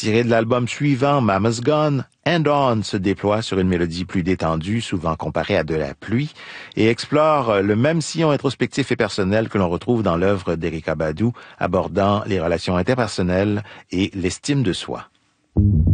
Tiré de l'album suivant, Mama's Gone, And On se déploie sur une mélodie plus détendue, souvent comparée à de la pluie, et explore le même sillon introspectif et personnel que l'on retrouve dans l'œuvre d'Erykah Badu, abordant les relations interpersonnelles et l'estime de soi.